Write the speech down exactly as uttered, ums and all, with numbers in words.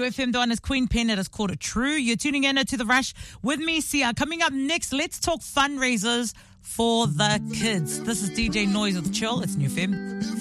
New F M, the one is Queen Pen. It is called a True. You're tuning in to The Rush with me, Sia. Coming up next, let's talk fundraisers for the kids. This is D J Noise with Chill. It's New F M.